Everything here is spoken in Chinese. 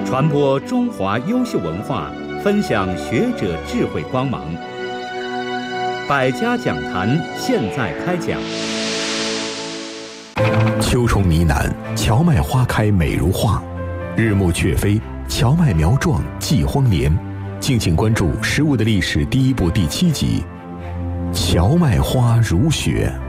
传播中华优秀文化，分享学者智慧光芒。百家讲坛现在开讲。 秋虫呢喃，荞麦花开美如画；日暮雀飞，荞麦苗壮继荒年。敬请关注《食物的历史》第1部第7集：荞麦花如雪。